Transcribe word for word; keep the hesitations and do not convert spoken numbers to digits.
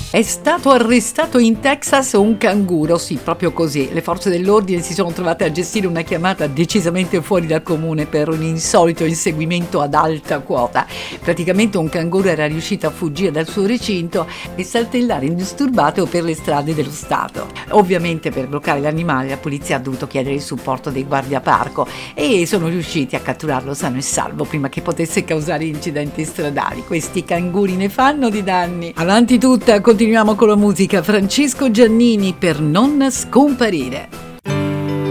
È stato arrestato in Texas un canguro, sì, proprio così. Le forze dell'ordine si sono trovate a gestire una chiamata decisamente fuori dal comune per un insolito inseguimento ad alta quota. Praticamente un canguro era riuscito a fuggire dal suo recinto e saltellare indisturbato per le strade dello stato. Ovviamente per bloccare l'animale la polizia ha dovuto chiedere il supporto dei guardiaparco e sono riusciti a catturarlo sano e salvo prima che potesse causare incidenti stradali. Questi canguri ne fanno di danni. Avanti tutta, continuiamo con la musica. Francesco Giannini, Per non scomparire.